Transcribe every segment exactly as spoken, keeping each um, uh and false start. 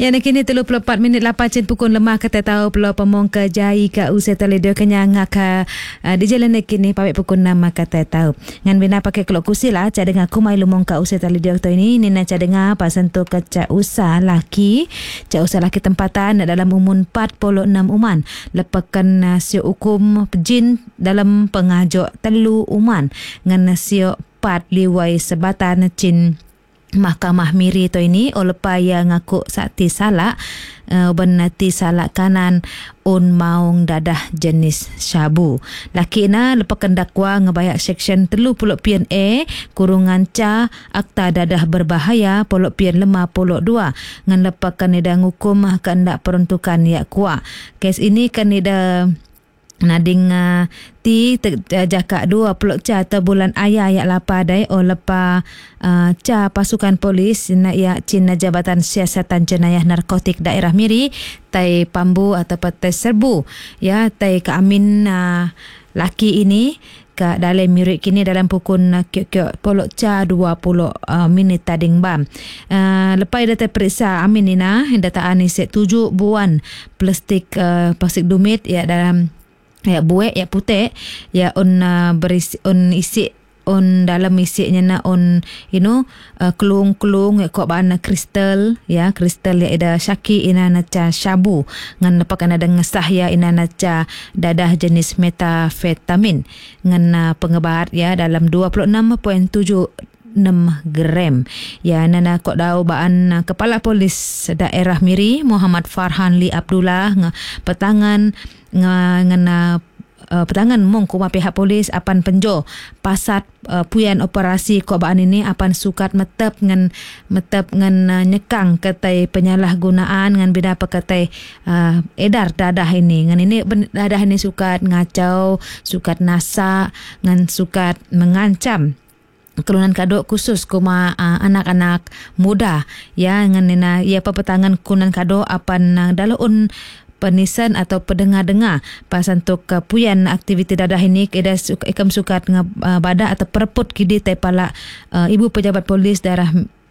Yang kini tiga puluh empat minit lapan cin pukul lemah kata tahu peluang pemong ke jai ke usai teledo kenyang ke uh, di jalan kini pabik pukul enam kata tahu. Ngan bina pakai kelok kursi lah cak dengar kumai lumong ke usai teledo tu ini nina cak dengar pasan tu ke cak usah laki cak usah laki tempatan dalam umur empat puluh enam uman lepakan uh, sio hukum pejin dalam pengajuk telu uman ngan sio pat liwai sebatan cin Mahkamah Miri tu ini olepa yang ngaku sakti salak uh, benati salak kanan un maung dadah jenis syabu. Laki na lepas kendakwa ngebayak seksyen tiga puluh pian A kurungan ca akta dadah berbahaya puluh pian lima puluh dua ngan lepas kanida ngukum kendak peruntukan yak kuat. Kes ini kanida nading uh, ti te, uh, jaka dua puluh ca bulan ayah yak lapa dai o lepa uh, ca pasukan polis na yak Cina Jabatan Siasatan Jenayah Narkotik Daerah Miri tai Pambu atau tai Serbu ya tai ke amin uh, laki ini ke dalam mirik kini dalam pukul uh, kiok-kiok puluh ca dua puluh uh, minit tading bam. Uh, lepas dia terperiksa amin ni nah dataan iset tujuh buan plastik uh, plastik dumit ya dalam ya buek ya putih ya on uh, berisi on isi on dalam isinya na on you know uh, kelung-kelung ya kok bahan kristal ya kristal ya ada syaki ina na ca syabu ngan lepakan ada ngesah ya ina na ca dadah jenis metafetamin ngan uh, pengebat ya dalam dua puluh enam perpuluhan tujuh enam gram. Ya nana kok dau baan uh, Kepala Polis Daerah Miri Muhammad Farhan Li Abdullah nga petangan nga ngana uh, petangan mong kuma pihak polis apan penjo pasat uh, puyan operasi kok baan ini apan sukat metep ngan metep ngan uh, nyekang ketai penyalahgunaan ngan bida peketai uh, edar dadah ini ngan ini dadah ini sukat ngacau sukat nasa ngan sukat mengancam kelunan kado khusus kuma uh, anak-anak muda ya nganina ya pepetangan kunan kado apan uh, dalaun penisan atau pendengar-dengar pasan tok uh, puyan aktiviti dadah ini keda suka, ikam sukat uh, bada atau perput kidi tai pala uh, ibu pejabat polis daerah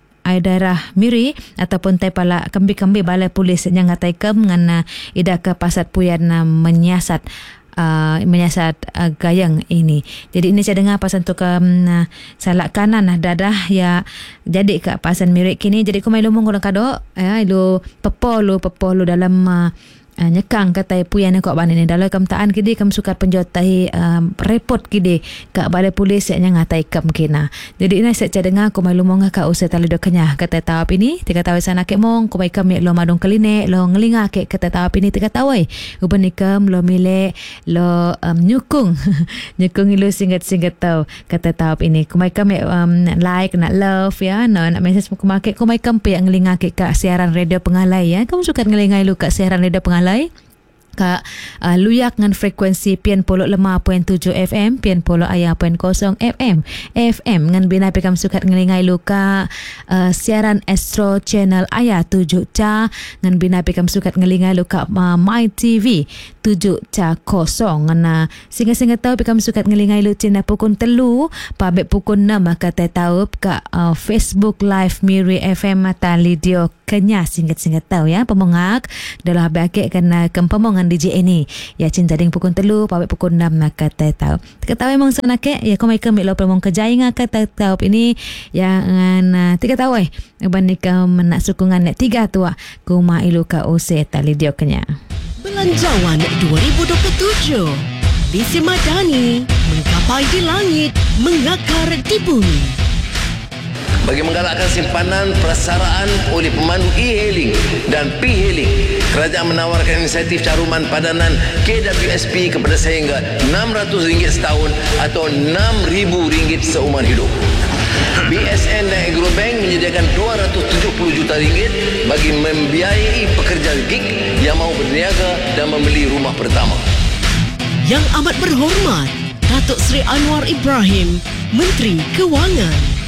daerah Miri ataupun tai pala kembi-kembi balai polis yang ngatai kem ngan uh, ida ke pasat puyan uh, menyiasat Uh, menyiasat uh, gayang ini. Jadi ini saya dengar pasan tu ke um, uh, salak kanan uh, dadah ya jadi ke pasan mirik kini jadi kumai lumung kurang kado ya ilu pepolu pepolu dalam uh, uh, nyekang kata puyan kok ban ini dalam kamtaan kidi kam sukat penjotai um, report kidi ke balai polis yang ngatai kam kina. Jadi ini saya dengar kumai lumung ka usai tali dokanya kata tawap ini tiga tahu sana ke mong kumai kam lo madong keline lo ngelinga ke kata tawap ini tiga tahu uban ikam lo mile lo um, nyukung nyukung ilu singkat-singkat tahu kata tawap ini kumai kam um, like nak love ya no nak message kumai kumai kam pe ngelinga ke ka siaran radio Pengalai ya kamu suka ngelinga ilu ka siaran radio Pengalai ka uh, luyak ngan frekuensi pian puluh lima poin tujuh F M pian puluh ayah poin kosong F M F M ngan bina pe kam sukat ngelingai luka uh, siaran Astro Channel ayah tujuh ca ngan bina pe kam sukat ngelingai luka uh, My T V tujuh ca kosong ngan uh, singa-singa tahu pe kam sukat ngelingai lu cina pukul telu pabek pukul enam kata tahu ka uh, Facebook Live Miri F M mata lidio kenya singkat-singkat tahu ya pemongak dalah bakek kena kempemongan D J ini ya cinta ding pukul telu pabek pukul enam kata tahu kata tahu memang sana ke ya komai kami lo pemong kejai nga kata tahu ini ya ngan tiga tahu eh bandika menak sukungan net tiga tua kuma ilu ka ose tali dio kenya Belanjawan dua ribu dua puluh tujuh di Semadani mengkapai di langit mengakar di bumi. Bagi menggalakkan simpanan prasaraan oleh pemandu e-hailing dan P-hailing, kerajaan menawarkan insentif caruman padanan K W S P kepada sehingga enam ratus ringgit setahun atau enam ribu ringgit seumur hidup. B S N dan Agrobank menyediakan dua ratus tujuh puluh juta ringgit bagi membiayai pekerja gig yang mahu berniaga dan membeli rumah pertama. Yang amat berhormat, Datuk Seri Anwar Ibrahim, Menteri Kewangan.